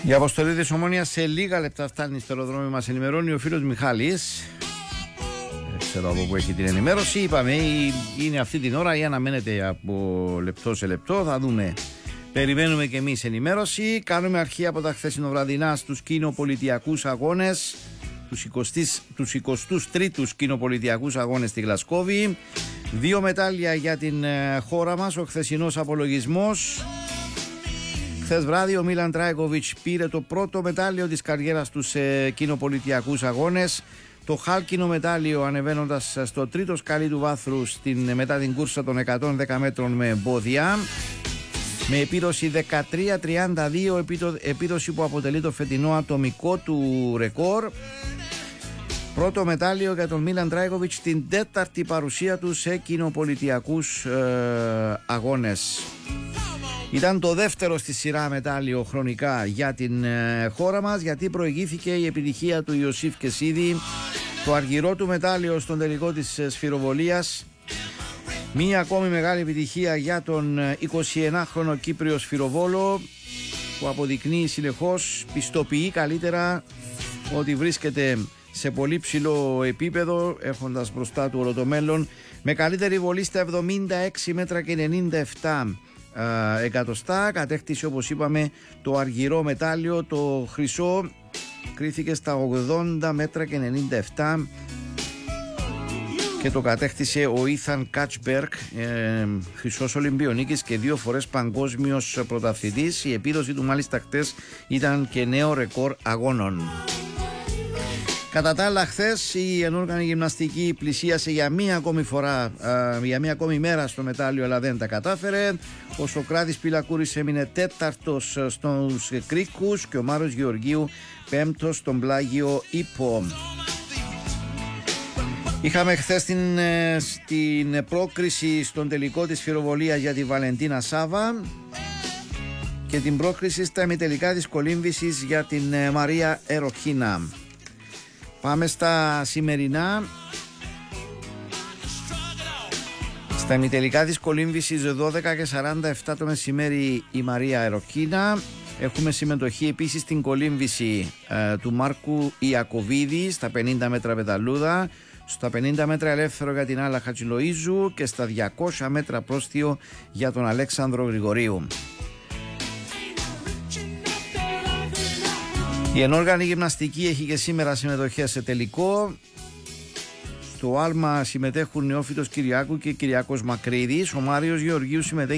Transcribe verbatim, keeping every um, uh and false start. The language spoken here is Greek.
Η αποστολή της Ομόνοιας σε λίγα λεπτά φτάνει στο αεροδρόμιο, μας ενημερώνει ο φίλος Μιχάλης. Δεν ξέρω από πού έχει την ενημέρωση. Είπαμε, είναι αυτή την ώρα ή αναμένεται από λεπτό σε λεπτό. Θα δούμε. Περιμένουμε και εμείς ενημέρωση. Κάνουμε αρχή από τα χθεσινοβραδινά στους κοινοπολιτιακούς αγώνες, τους εικοστούς τρίτους κοινοπολιτιακούς αγώνες στη Γλασκόβη. Δύο μετάλλια για την χώρα μας, ο χθεσινός απολογισμός. Χθες βράδυ ο Μίλαν Τράικοβιτς πήρε το πρώτο μετάλλιο της καριέρας του σε κοινοπολιτιακούς αγώνες. Το χάλκινο μετάλλιο, ανεβαίνοντας στο τρίτο σκαλί του βάθρου στην, μετά την κούρσα των εκατόν δέκα μέτρων με εμπόδια. Με επίδοση δεκατρία τριάντα δύο, επίδοση που αποτελεί το φετινό ατομικό του ρεκόρ. Πρώτο μετάλλιο για τον Μίλαν Τράικοβιτς στην τέταρτη παρουσία του σε κοινοπολιτιακούς ε, αγώνες. Ήταν το δεύτερο στη σειρά μετάλλιο χρονικά για την ε, χώρα μας, γιατί προηγήθηκε η επιτυχία του Ιωσήφ Κεσίδη, το αργυρό του μετάλλιο στον τελικό της ε, σφυροβολίας. Μία ακόμη μεγάλη επιτυχία για τον εικοσιενάχρονο Κύπριο σφυροβόλο, που αποδεικνύει συνεχώς, πιστοποιεί καλύτερα ότι βρίσκεται σε πολύ ψηλό επίπεδο, έχοντας μπροστά του όλο το μέλλον, με καλύτερη βολή στα εβδομήντα έξι μέτρα και ενενήντα επτά ε, εκατοστά. Κατέκτησε, όπως είπαμε, το αργυρό μετάλλιο. Το χρυσό κρίθηκε στα ογδόντα μέτρα και ενενήντα επτά και το κατέκτησε ο Ήθαν Κάτσμπερκ, ε, χρυσός Ολυμπιονίκης και δύο φορές παγκόσμιος πρωταθλητής. Η επίδοση του μάλιστα χτες ήταν και νέο ρεκόρ αγώνων. Κατά τα άλλα, χθες η ενόργανη γυμναστική πλησίασε για μία ακόμη φορά, α, για μία ακόμη μέρα στο μετάλλιο, αλλά δεν τα κατάφερε. Ο Σοκράτης Πυλακούρης έμεινε τέταρτος στους κρίκους και ο Μάρος Γεωργίου πέμπτος στον πλάγιο ύπο. Είχαμε χθες την, στην πρόκριση στον τελικό της σφυροβολίας για τη Βαλεντίνα Σάβα και την πρόκριση στα ημιτελικά της κολύμβησης για την Μαρία Εροχίνα. Πάμε στα σημερινά. Στα ημιτελικά της κολύμβησης δώδεκα και σαράντα επτά το μεσημέρι η Μαρία Εροχίνα. Έχουμε συμμετοχή επίσης στην κολύμβηση ε, του Μάρκου Ιακωβίδη στα πενήντα μέτρα πεταλούδα, στα πενήντα μέτρα ελεύθερο για την Άλλα Χατζηλοΐζου και στα διακόσια μέτρα πρόστιο για τον Αλέξανδρο Γρηγορίου. Η ενόργανη γυμναστική έχει και σήμερα συμμετοχές σε τελικό. Στο άλμα συμμετέχουν Νεόφυτος Κυριάκου και Κυριακός Μακρύδης. Ο Μάριος Γεωργίου συμμετέχει